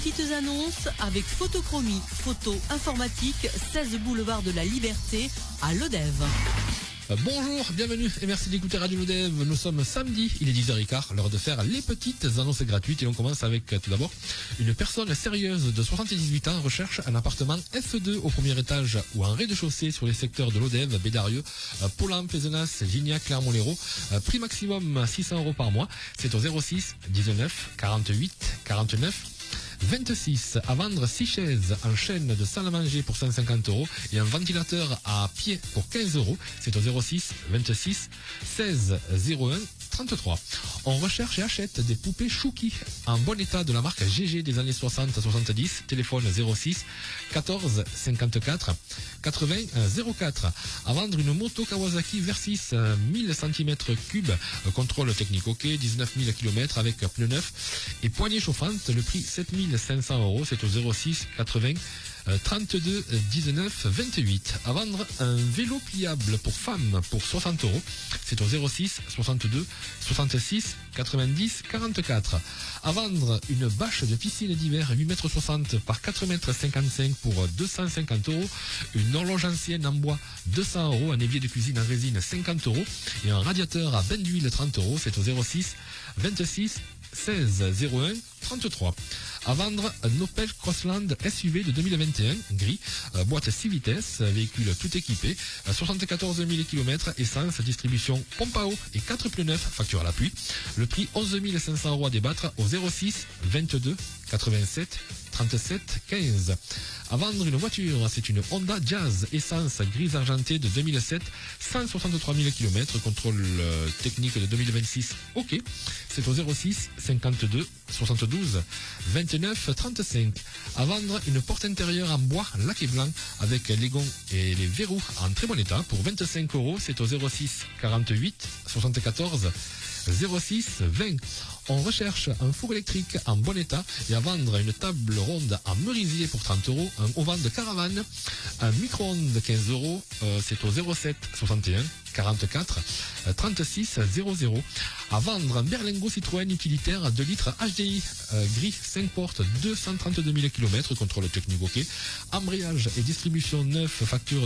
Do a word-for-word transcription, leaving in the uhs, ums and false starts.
petites annonces avec Photochromie, photo informatique, seize boulevard de la Liberté à Lodève. Bonjour, bienvenue et merci d'écouter Radio Lodève. Nous sommes samedi, il est dix heures quinze, l'heure de faire les petites annonces gratuites et on commence avec tout d'abord une personne sérieuse de soixante-dix-huit ans recherche un appartement F deux au premier étage ou en rez-de-chaussée sur les secteurs de Lodève, Bédarieux, Polan, Pézenas, Gignac, Clermont-Lérault. Prix maximum six cents euros par mois. C'est au zéro six dix-neuf quarante-huit quarante-neuf vingt-six. À vendre six chaises en chaîne de salle à manger pour cent cinquante euros et un ventilateur à pied pour quinze euros. C'est au zéro six vingt-six seize zéro un trente-trois. On recherche et achète des poupées Chouki en bon état de la marque G G des années soixante à soixante-dix. Téléphone zéro six quatorze cinquante-quatre quatre-vingts zéro quatre. À vendre une moto Kawasaki Versys mille centimètres cubes, contrôle technique OK, dix-neuf mille kilomètres avec pneus neufs et poignée chauffante. Le prix sept mille cinq cents euros. C'est au zéro six quatre-vingts trente-deux dix-neuf vingt-huit. À vendre un vélo pliable pour femmes pour soixante euros. C'est au zéro six soixante-deux soixante-six quatre-vingt-dix quarante-quatre. À vendre une bâche de piscine d'hiver huit mètres soixante par quatre mètres cinquante-cinq pour deux cent cinquante euros. Une horloge ancienne en bois deux cents euros. Un évier de cuisine en résine cinquante euros. Et un radiateur à bain d'huile trente euros. C'est au zéro six vingt-six seize zéro un trente-trois. À vendre un Opel Crossland S U V de deux mille vingt et un, gris, euh, boîte six vitesses, véhicule tout équipé, euh, soixante-quatorze mille kilomètres, essence, distribution pompe à eau et quatre pneus neufs, facture à l'appui. Le prix onze mille cinq cents euros à débattre au zéro six vingt-deux quatre-vingt-sept trente-sept quinze. À vendre une voiture, c'est une Honda Jazz essence grise argentée de deux mille sept, cent soixante-trois mille kilomètres, contrôle euh, technique de deux mille vingt-six, OK. C'est au zéro six cinquante-deux soixante-douze vingt-neuf trente-cinq. À vendre une porte intérieure en bois laqué blanc avec les gonds et les verrous en très bon état pour vingt-cinq euros. C'est au zéro six quarante-huit soixante-quatorze zéro six vingt. On recherche un four électrique en bon état et à vendre une table ronde en merisier pour trente euros, un auvent de caravane, un micro-ondes de quinze euros, euh, c'est au zéro sept soixante et un quarante-quatre trente-six zéro zéro. À vendre un berlingot Citroën utilitaire deux litres H D I, euh, gris cinq portes, deux cent trente-deux mille kilomètres, contrôle technique OK, embrayage et distribution neuf, facture